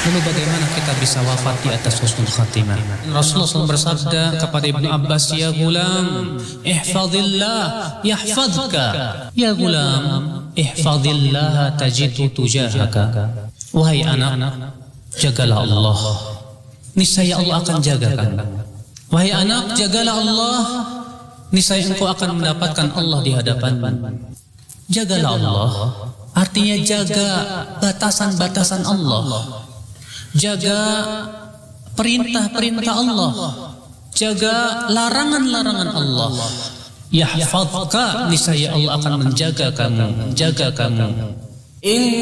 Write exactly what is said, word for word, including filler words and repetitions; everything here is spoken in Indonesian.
Lalu bagaimana kita bisa wafat di atas husnul khatimah? Rasulullah shallallahu alaihi wasallam bersabda kepada Ibnu Abbas, "Ya gulam, ihfazillah yahfazka. Ya gulam, ihfazillah tajidhu tujahaka." Wahai anak, jagalah Allah, niscaya Allah akan jaga kamu. Wahai anak, jagalah Allah, niscaya engkau akan mendapatkan Allah di hadapanmu. Jagalah Allah, artinya jaga batasan-batasan Allah. Jaga perintah-perintah Allah, jaga larangan-larangan Allah. Yahfazka, niscaya Allah akan menjaga kamu, jaga kamu.